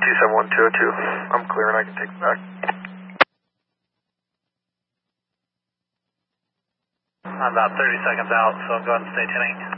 271-202. I'm clear and I can take it back. I'm about 30 seconds out, so go ahead and stay tuning.